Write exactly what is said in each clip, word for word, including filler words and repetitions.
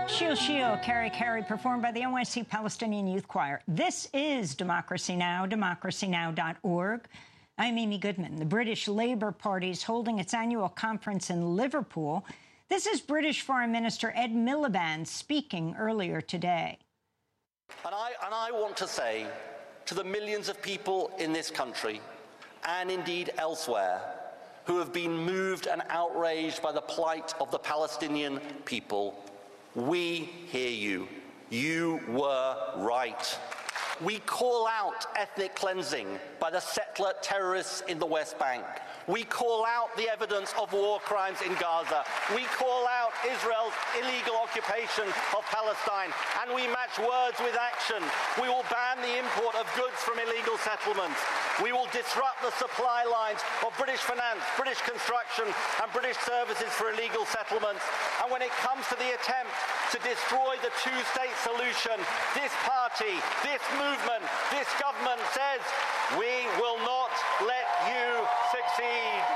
Shil Shil, Carry Carry, performed by the N Y C Palestinian Youth Choir. This is Democracy Now!, democracy now dot org. I'm Amy Goodman. The British Labour Party is holding its annual conference in Liverpool. This is British Foreign Minister Ed Miliband speaking earlier today. And I, and I want to say to the millions of people in this country, and indeed elsewhere, who have been moved and outraged by the plight of the Palestinian people, we hear you. You were right. We call out ethnic cleansing by the settler terrorists in the West Bank. We call out the evidence of war crimes in Gaza. We call out Israel's illegal occupation of Palestine. And we match words with action. We will ban the import of goods from illegal settlements. We will disrupt the supply lines of British finance, British construction and British services for illegal settlements. And when it comes to the attempt to destroy the two-state solution, this party, this movement, this government says, we will not let you succeed.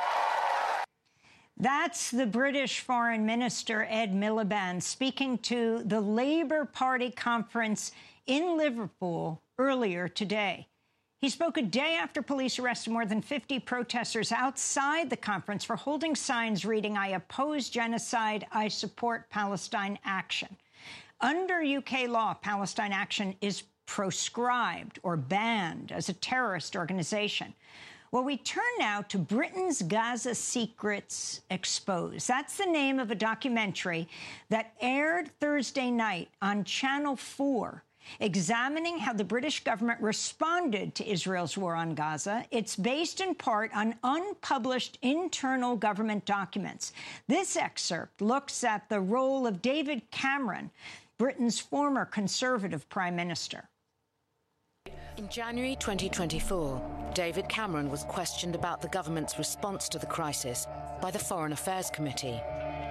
That's the British Foreign Minister Ed Miliband speaking to the Labour Party conference in Liverpool earlier today. He spoke a day after police arrested more than fifty protesters outside the conference for holding signs reading, "I oppose genocide, I support Palestine Action." Under U K law, Palestine Action is proscribed or banned as a terrorist organization. Well, we turn now to Britain's Gaza Secrets Exposed. That's the name of a documentary that aired Thursday night on Channel four, examining how the British government responded to Israel's war on Gaza. It's based in part on unpublished internal government documents. This excerpt looks at the role of David Cameron, Britain's former Conservative Prime Minister. In January twenty twenty-four, David Cameron was questioned about the government's response to the crisis by the Foreign Affairs Committee.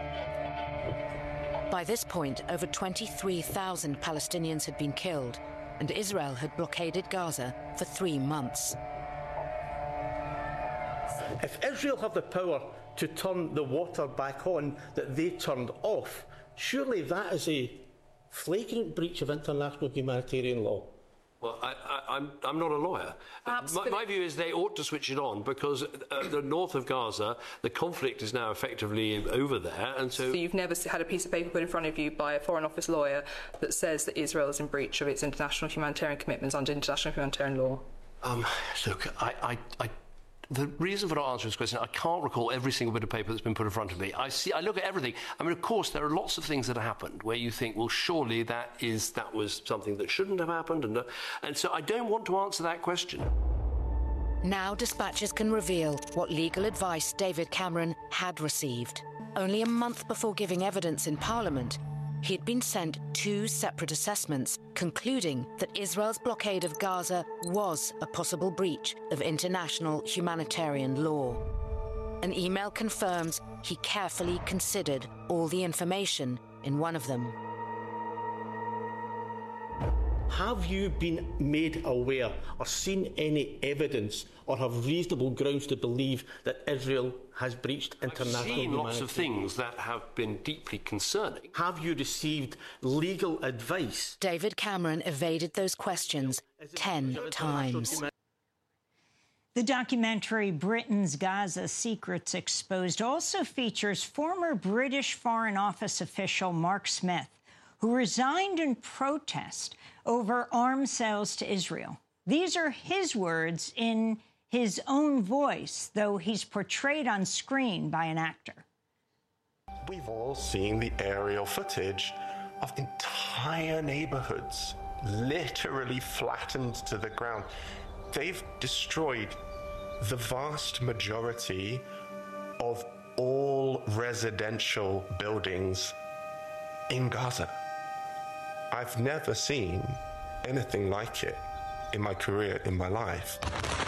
By this point, over twenty-three thousand Palestinians had been killed, and Israel had blockaded Gaza for three months. If Israel have the power to turn the water back on that they turned off, surely that is a flagrant breach of international humanitarian law. Well, I, I, I'm, I'm not a lawyer. My, my view is they ought to switch it on because uh, the north of Gaza, the conflict is now effectively over there. And so, so you've never had a piece of paper put in front of you by a Foreign Office lawyer that says that Israel is in breach of its international humanitarian commitments under international humanitarian law? Um, look, I... I, I The reason for not answering this question, I can't recall every single bit of paper that's been put in front of me. I see. I look at everything. I mean, of course, there are lots of things that have happened where you think, well, surely that is that was something that shouldn't have happened, and uh, and so I don't want to answer that question. Now dispatches can reveal what legal advice David Cameron had received. Only a month before giving evidence in Parliament, he had been sent two separate assessments concluding that Israel's blockade of Gaza was a possible breach of international humanitarian law. An email confirms he carefully considered all the information in one of them. Have you been made aware or seen any evidence or have reasonable grounds to believe that Israel has breached international I've seen lots of humanitarian things that have been deeply concerning. Have you received legal advice? David Cameron evaded those questions ten times. The documentary Britain's Gaza Secrets Exposed also features former British Foreign Office official Mark Smith, who resigned in protest over arms sales to Israel. These are his words in his own voice, though he's portrayed on screen by an actor. We've all seen the aerial footage of entire neighborhoods literally flattened to the ground. They've destroyed the vast majority of all residential buildings in Gaza. I've never seen anything like it in my career, in my life.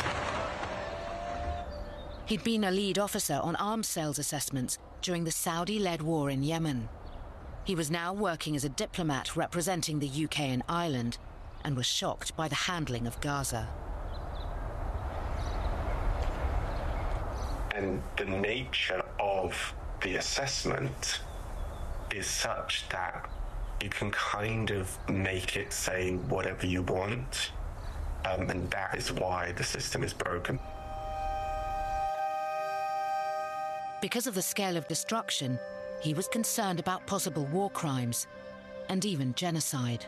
He'd been a lead officer on arms sales assessments during the Saudi-led war in Yemen. He was now working as a diplomat representing the U K and Ireland and was shocked by the handling of Gaza. And the nature of the assessment is such that you can kind of make it say whatever you want, um, and that is why the system is broken. Because of the scale of destruction, he was concerned about possible war crimes and even genocide.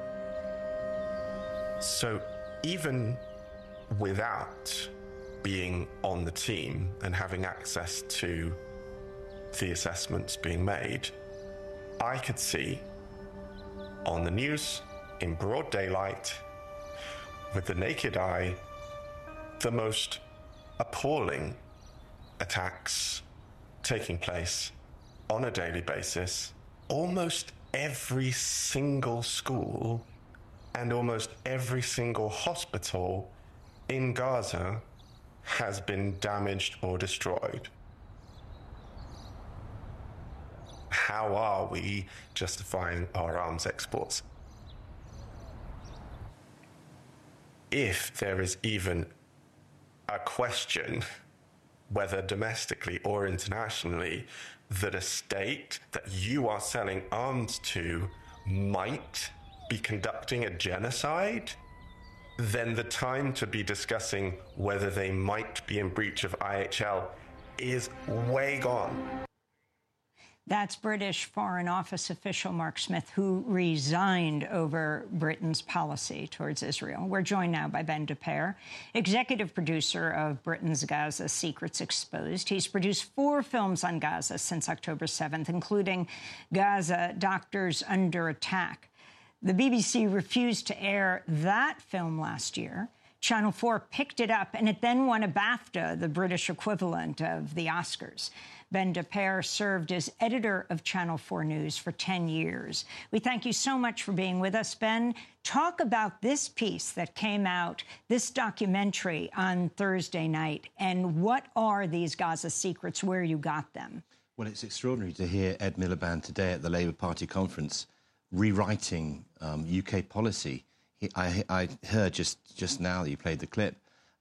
So even without being on the team and having access to the assessments being made, I could see on the news in broad daylight with the naked eye the most appalling attacks taking place on a daily basis. Almost every single school and almost every single hospital in Gaza has been damaged or destroyed. How are we justifying our arms exports? If there is even a question, whether domestically or internationally, that a state that you are selling arms to might be conducting a genocide, then the time to be discussing whether they might be in breach of I H L is way gone. That's British Foreign Office official Mark Smith, who resigned over Britain's policy towards Israel. We're joined now by Ben DePere, executive producer of Britain's Gaza Secrets Exposed. He's produced four films on Gaza since October seventh, including Gaza Doctors Under Attack. The B B C refused to air that film last year. Channel four picked it up, and it then won a BAFTA, the British equivalent of the Oscars. Ben DePere served as editor of Channel four News for ten years. We thank you so much for being with us, Ben. Talk about this piece that came out, this documentary on Thursday night, and what are these Gaza secrets, where you got them? Well, it's extraordinary to hear Ed Miliband today at the Labour Party conference rewriting um, U K policy. He, I, I heard just, just now that you played the clip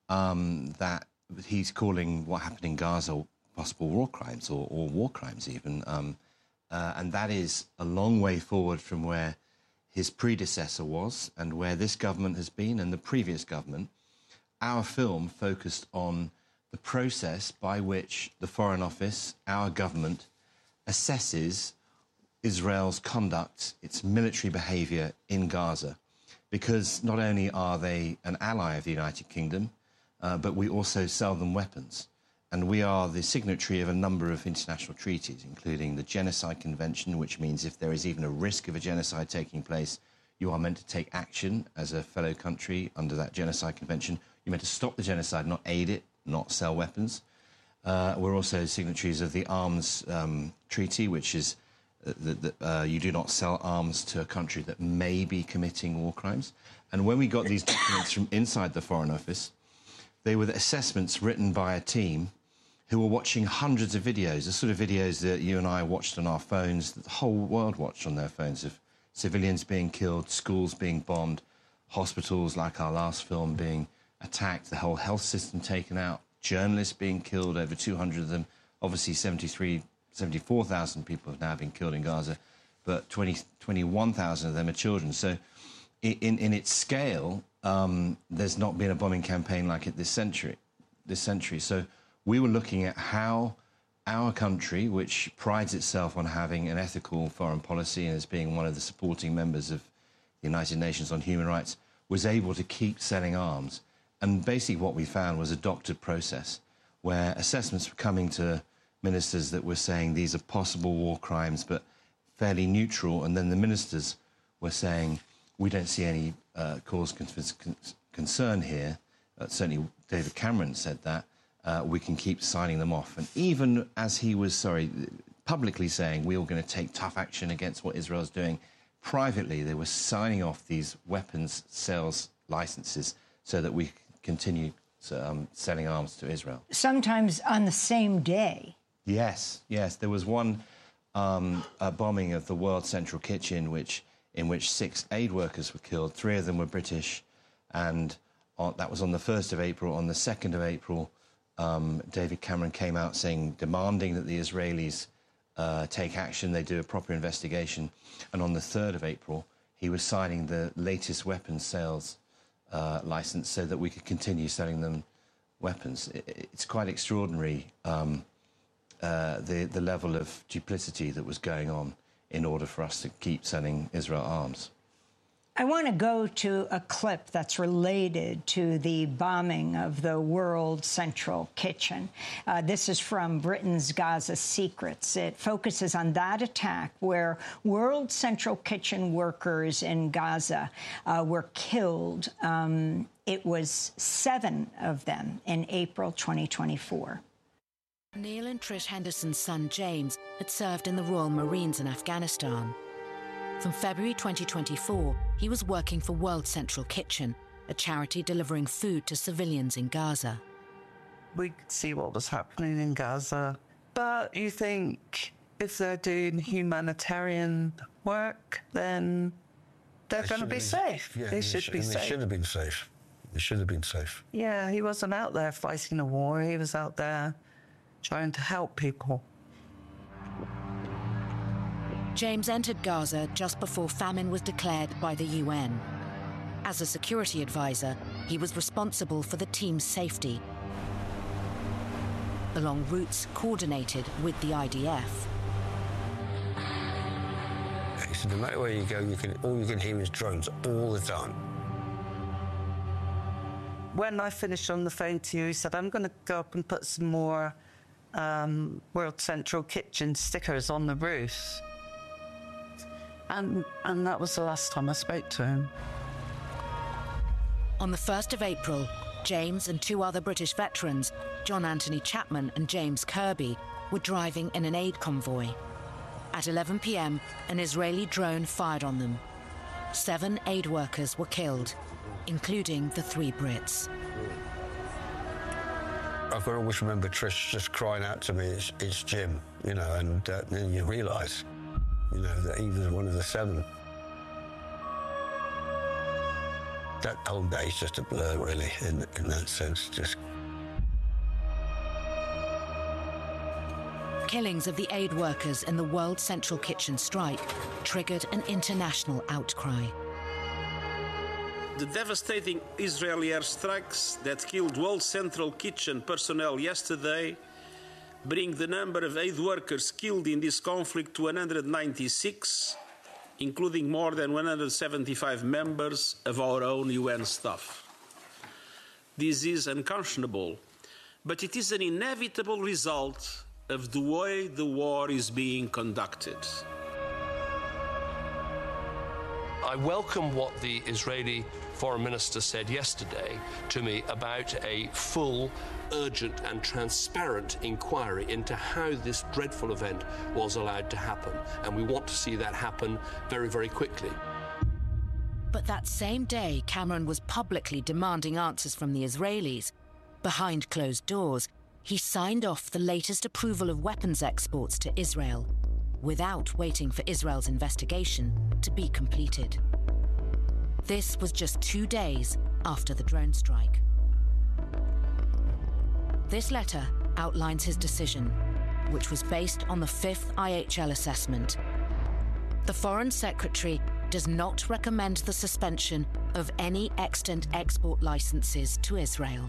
um, that he's calling what happened in Gaza possible war crimes or, or war crimes even. Um, uh, and that is a long way forward from where his predecessor was and where this government has been and the previous government. Our film focused on the process by which the Foreign Office, our government, assesses Israel's conduct, its military behaviour in Gaza. Because not only are they an ally of the United Kingdom, uh, but we also sell them weapons. And we are the signatory of a number of international treaties, including the Genocide Convention, which means if there is even a risk of a genocide taking place, you are meant to take action as a fellow country under that Genocide Convention. You're meant to stop the genocide, not aid it, not sell weapons. Uh, we're also signatories of the Arms um, Treaty, which is that, that uh, you do not sell arms to a country that may be committing war crimes. And when we got these documents from inside the Foreign Office, they were the assessments written by a team who were watching hundreds of videos, the sort of videos that you and I watched on our phones, that the whole world watched on their phones, of civilians being killed, schools being bombed, hospitals, like our last film, being attacked, the whole health system taken out, journalists being killed, over two hundred of them. Obviously, seventy-three, seventy-four thousand people have now been killed in Gaza, but twenty, twenty-one thousand of them are children. So in, in its scale, um, there's not been a bombing campaign like it this century. This century. So we were looking at how our country, which prides itself on having an ethical foreign policy and as being one of the supporting members of the United Nations on human rights, was able to keep selling arms. And basically what we found was a doctored process where assessments were coming to ministers that were saying these are possible war crimes, but fairly neutral. And then the ministers were saying, we don't see any uh, cause con concern here. Uh, certainly David Cameron said that. Uh, we can keep signing them off. And even as he was, sorry, publicly saying we were going to take tough action against what Israel's doing, privately they were signing off these weapons sales licenses so that we continue um, selling arms to Israel. Sometimes on the same day. Yes, yes. There was one um, a bombing of the World Central Kitchen, which in which six aid workers were killed. Three of them were British, and on, that was on the first of April. On the second of April, um, David Cameron came out saying, demanding that the Israelis uh, take action. They do a proper investigation. And on the third of April, he was signing the latest weapons sales uh, license so that we could continue selling them weapons. It, it's quite extraordinary, um, uh, the, the level of duplicity that was going on in order for us to keep selling Israel arms. I want to go to a clip that's related to the bombing of the World Central Kitchen. Uh, this is from Britain's Gaza Secrets. It focuses on that attack where World Central Kitchen workers in Gaza uh, were killed. Um, it was seven of them in April twenty twenty-four. Neil and Trish Henderson's son James had served in the Royal Marines in Afghanistan. From February twenty twenty-four, he was working for World Central Kitchen, a charity delivering food to civilians in Gaza. We could see what was happening in Gaza, but you think if they're doing humanitarian work, then they're going to be safe. Yeah, they should sh- be and safe. They should have been safe. They should have been safe. Yeah, he wasn't out there fighting a war. He was out there trying to help people. James entered Gaza just before famine was declared by the U N. As a security advisor, he was responsible for the team's safety. Along routes coordinated with the I D F. He said, no matter where you go, you can, all you can hear is drones all the time. When I finished on the phone to you, he said, I'm going to go up and put some more um, World Central Kitchen stickers on the roofs. And, and that was the last time I spoke to him. On the first of April, James and two other British veterans, John Anthony Chapman and James Kirby, were driving in an aid convoy. At eleven p m, an Israeli drone fired on them. Seven aid workers were killed, including the three Brits. I can always remember Trish just crying out to me, it's, it's Jim, you know, and uh, then you realise, you know, that he was one of the seven. That whole day is just a blur, really, in, in that sense. Just Killings of the aid workers in the World Central Kitchen strike triggered an international outcry. The devastating Israeli airstrikes that killed World Central Kitchen personnel yesterday bring the number of aid workers killed in this conflict to one hundred ninety-six, including more than one hundred seventy-five members of our own U N staff. This is unconscionable, but it is an inevitable result of the way the war is being conducted. I welcome what the Israeli Foreign Minister said yesterday to me about a full, urgent and transparent inquiry into how this dreadful event was allowed to happen. And we want to see that happen very, very quickly. But that same day, Cameron was publicly demanding answers from the Israelis. Behind closed doors, he signed off the latest approval of weapons exports to Israel, without waiting for Israel's investigation to be completed. This was just two days after the drone strike. This letter outlines his decision, which was based on the fifth I H L assessment. The Foreign Secretary does not recommend the suspension of any extant export licenses to Israel.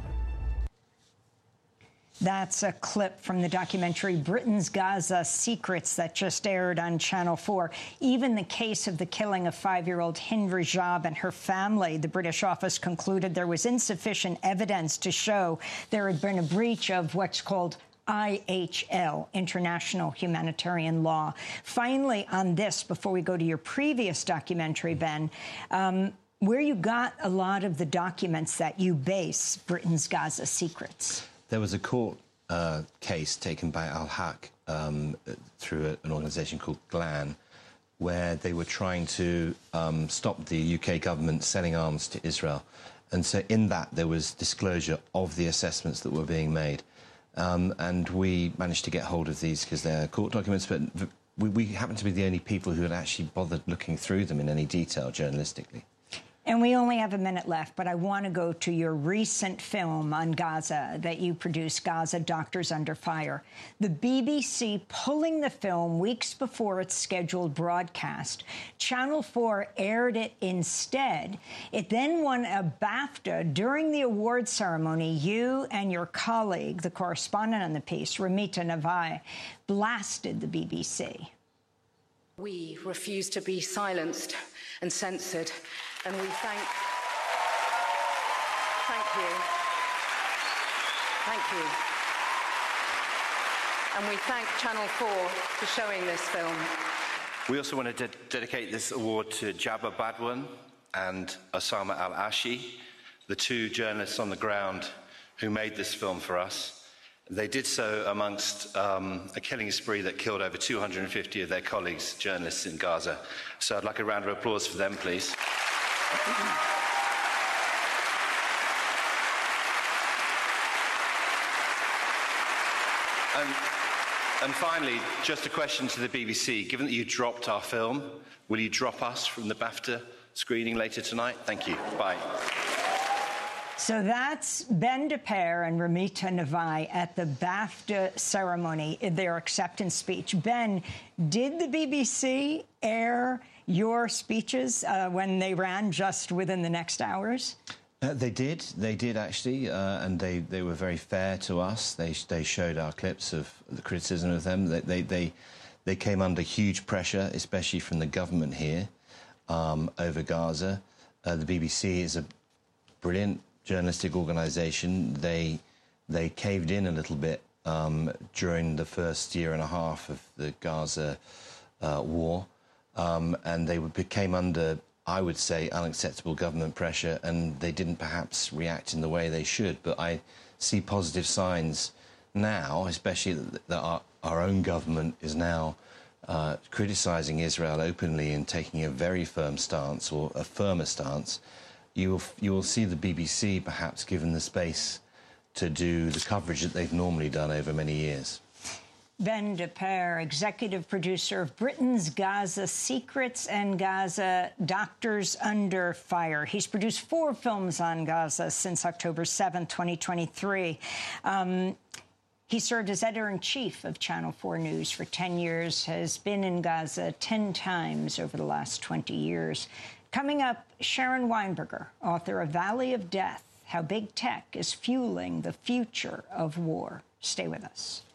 That's a clip from the documentary Britain's Gaza Secrets that just aired on Channel four. Even the case of the killing of five-year-old Hind Rajab and her family, the British office concluded there was insufficient evidence to show there had been a breach of what's called I H L, International Humanitarian Law. Finally, on this, before we go to your previous documentary, Ben, um, where you got a lot of the documents that you base Britain's Gaza Secrets. There was a court uh, case taken by Al-Haq um, through a, an organisation called GLAN, where they were trying to um, stop the U K government selling arms to Israel. And so in that, there was disclosure of the assessments that were being made. Um, and we managed to get hold of these because they're court documents, but we, we happened to be the only people who had actually bothered looking through them in any detail journalistically. And we only have a minute left, but I want to go to your recent film on Gaza that you produced, Gaza Doctors Under Fire. The B B C pulling the film weeks before its scheduled broadcast. Channel four aired it instead. It then won a BAFTA. During the award ceremony, you and your colleague, the correspondent on the piece, Ramita Navai, blasted the B B C. We refuse to be silenced and censored, and we thank... Thank you. Thank you. And we thank Channel four for showing this film. We also want to de dedicate this award to Jabba Badwan and Osama al-Ashi, the two journalists on the ground who made this film for us. They did so amongst um, a killing spree that killed over two hundred fifty of their colleagues, journalists in Gaza. So I'd like a round of applause for them, please. and, and finally, just a question to the B B C. Given that you dropped our film, will you drop us from the BAFTA screening later tonight? Thank you. Bye. So that's Ben DePere and Ramita Navai at the BAFTA ceremony, their acceptance speech. Ben, did the B B C air your speeches uh, when they ran just within the next hours? Uh, they did. They did, actually, uh, and they, they were very fair to us. They, they showed our clips of the criticism of them. They, they, they, they came under huge pressure, especially from the government here, um, over Gaza. Uh, the B B C is a brilliant journalistic organisation. They they caved in a little bit um, during the first year and a half of the Gaza uh, war, um, and they became under, I would say, unacceptable government pressure, and they didn't perhaps react in the way they should. But I see positive signs now, especially that, that our, our own government is now uh, criticising Israel openly and taking a very firm stance, or a firmer stance. You will, you will see the B B C perhaps given the space to do the coverage that they've normally done over many years. Ben DePere, executive producer of Britain's Gaza Secrets and Gaza Doctors Under Fire. He's produced four films on Gaza since October seventh, twenty twenty-three. Um, he served as editor-in-chief of Channel four News for ten years, has been in Gaza ten times over the last twenty years. Coming up, Sharon Weinberger, author of Valley of Death, How Big Tech is Fueling the Future of War. Stay with us.